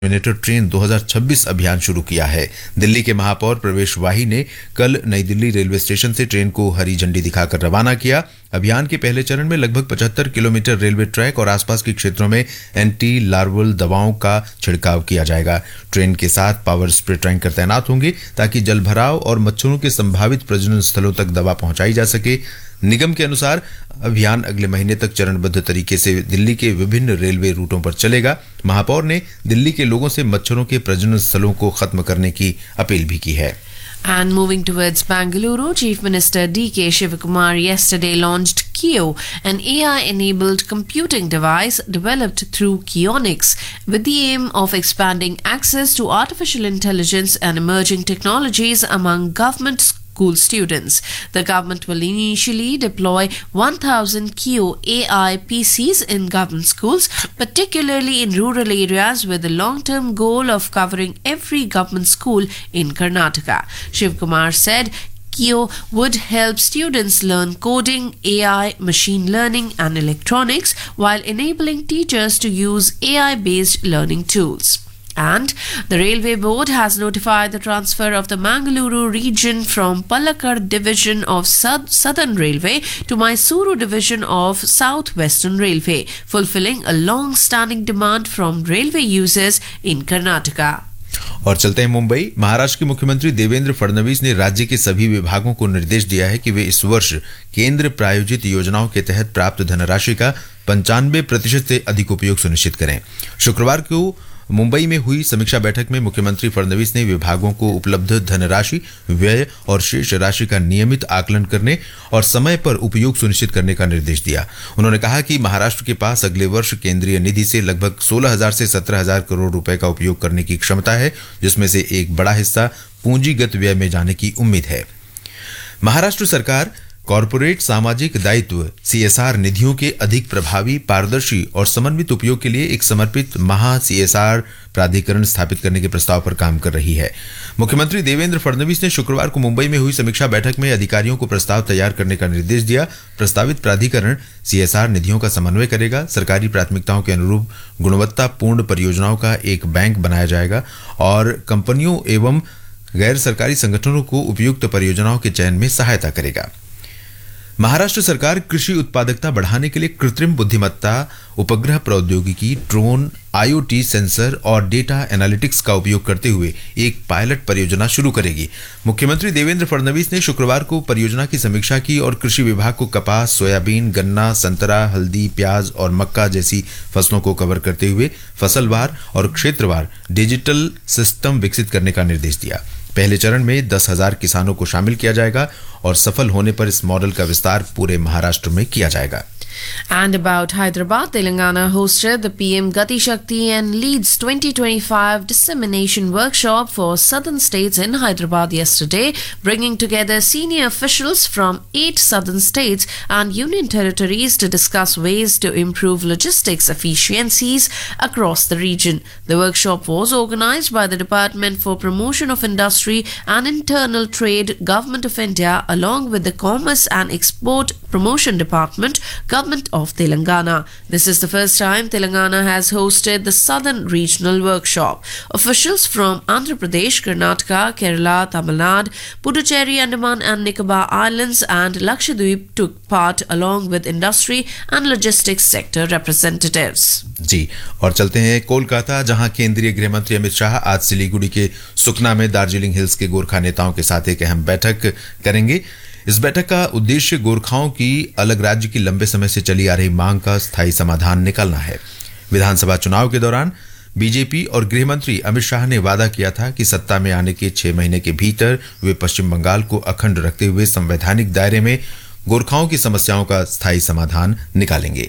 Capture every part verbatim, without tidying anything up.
Terminator train दो हज़ार छब्बीस अभियान शुरू किया है। दिल्ली के महापौर प्रवेश वाही ने कल नई दिल्ली रेलवे स्टेशन से ट्रेन को हरी झंडी दिखाकर रवाना किया। अभियान के पहले चरण में लगभग पचहत्तर किलोमीटर रेलवे ट्रैक और आसपास के क्षेत्रों में एंटी लार्वल दवाओं का छिड़काव किया जाएगा। ट्रेन के साथ पावर स्प्रे टैंकर तैनात होंगे ताकि जलभराव और मच्छरों के संभावित प्रजनन स्थलों तक दवा पहुंचाई जा सके। निगम के अनुसार अभियान अगले महीने तक चरणबद्ध तरीके से दिल्ली के विभिन्न रेलवे रूटों पर चलेगा। महापौर ने दिल्ली के लोगों से मच्छरों के प्रजनन स्थलों को खत्म करने की अपील भी की है। And moving towards Bangalore, Chief Minister D K Shivakumar yesterday launched Kio, an A I-enabled computing device developed through Kionix, with the aim of expanding access to artificial intelligence and emerging technologies among government school students. The government will initially deploy one thousand Kio A I P Cs in government schools, particularly in rural areas, with the long-term goal of covering every government school in Karnataka. Shiv Kumar said Kio would help students learn coding, A I, machine learning and electronics while enabling teachers to use A I-based learning tools. And the Railway Board has notified the transfer of the Mangaluru region from Palakkad division of South- Southern Railway to Mysuru division of South Western Railway, fulfilling a long-standing demand from railway users in Karnataka. और चलते हैं मुंबई। महाराष्ट्र के मुख्यमंत्री देवेंद्र फडणवीस ने राज्य के सभी विभागों को निर्देश दिया है कि वे इस वर्ष केंद्र प्रायोजित योजनाओं के तहत प्राप्त धनराशि का पंचानवे प्रतिशत से अधिक उपयोग सुनिश्चित करें। शुक्रवार को मुंबई में हुई समीक्षा बैठक में मुख्यमंत्री फडणवीस ने विभागों को उपलब्ध धनराशि, व्यय और शेष राशि का नियमित आकलन करने और समय पर उपयोग सुनिश्चित करने का निर्देश दिया। उन्होंने कहा कि महाराष्ट्र के पास अगले वर्ष केंद्रीय निधि से लगभग सोलह हजार से सत्रह हजार करोड़ रुपए का उपयोग करने की क्षमता है, जिसमें से एक बड़ा हिस्सा पूंजीगत व्यय में जाने की उम्मीद है। महाराष्ट्र सरकार कॉरपोरेट सामाजिक दायित्व सी एस आर निधियों के अधिक प्रभावी, पारदर्शी और समन्वित उपयोग के लिए एक समर्पित महा सी एस आर प्राधिकरण स्थापित करने के प्रस्ताव पर काम कर रही है। मुख्यमंत्री देवेंद्र फडणवीस ने शुक्रवार को मुंबई में हुई समीक्षा बैठक में अधिकारियों को प्रस्ताव तैयार करने का निर्देश दिया। प्रस्तावित प्राधिकरण सी एस आर निधियों का समन्वय करेगा, सरकारी प्राथमिकताओं के अनुरूप गुणवत्तापूर्ण परियोजनाओं का एक बैंक बनाया जाएगा और कंपनियों एवं गैर सरकारी संगठनों को उपयुक्त परियोजनाओं के चयन में सहायता करेगा। महाराष्ट्र सरकार कृषि उत्पादकता बढ़ाने के लिए कृत्रिम बुद्धिमत्ता, उपग्रह प्रौद्योगिकी, ड्रोन, आई ओ टी सेंसर और डेटा एनालिटिक्स का उपयोग करते हुए एक पायलट परियोजना शुरू करेगी। मुख्यमंत्री देवेंद्र फडणवीस ने शुक्रवार को परियोजना की समीक्षा की और कृषि विभाग को कपास, सोयाबीन, गन्ना, संतरा, हल्दी, प्याज और मक्का जैसी फसलों को कवर करते हुए फसलवार और क्षेत्रवार डिजिटल सिस्टम विकसित करने का निर्देश दिया। पहले चरण में दस हजार किसानों को शामिल किया जाएगा और सफल होने पर इस मॉडल का विस्तार पूरे महाराष्ट्र में किया जाएगा। And about Hyderabad, Telangana hosted the P M Gati Shakti and Leads twenty twenty-five Dissemination Workshop for Southern States in Hyderabad yesterday, bringing together senior officials from eight Southern states and Union territories to discuss ways to improve logistics efficiencies across the region. The workshop was organized by the Department for Promotion of Industry and Internal Trade, Government of India, along with the Commerce and Export Promotion Department, Government of Telangana. This is the first time Telangana has hosted the Southern Regional Workshop. Officials from Andhra Pradesh, Karnataka, Kerala, Tamil Nadu, Puducherry, Andaman and Nicobar Islands and Lakshadweep took part along with industry and logistics sector representatives. जी, और चलते हैं कोलकाता, जहां केंद्रीय गृह मंत्री अमित शाह आज सिलीगुड़ी के सुकना में दार्जिलिंग हिल्स के गोरखा नेताओं के साथ एक अहम बैठक करेंगे। इस बैठक का उद्देश्य गोरखाओं की अलग राज्य की लंबे समय से चली आ रही मांग का स्थायी समाधान निकालना है। विधानसभा चुनाव के दौरान बीजेपी और गृह मंत्री अमित शाह ने वादा किया था कि सत्ता में आने के छह महीने के भीतर वे पश्चिम बंगाल को अखंड रखते हुए संवैधानिक दायरे में गोरखाओं की समस्याओं का स्थायी समाधान निकालेंगे।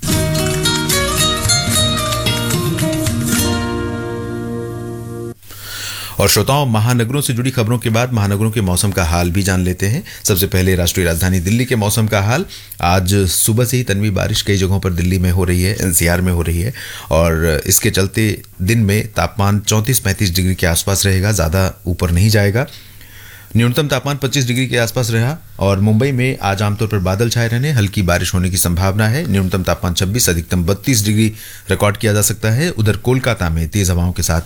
और श्रोताओं, महानगरों से जुड़ी खबरों के बाद महानगरों के मौसम का हाल भी जान लेते हैं। सबसे पहले राष्ट्रीय राजधानी दिल्ली के मौसम का हाल। आज सुबह से ही तन्वी बारिश कई जगहों पर दिल्ली में हो रही है, एन सी आर में हो रही है और इसके चलते दिन में तापमान चौंतीस पैंतीस डिग्री के आसपास रहेगा, ज़्यादा ऊपर नहीं जाएगा। न्यूनतम तापमान पच्चीस डिग्री के आसपास रहा और मुंबई में आज आमतौर पर बादल छाए रहने, हल्की बारिश होने की संभावना है। न्यूनतम तापमान छब्बीस, अधिकतम बत्तीस डिग्री रिकॉर्ड किया जा सकता है। उधर कोलकाता में तेज हवाओं के साथ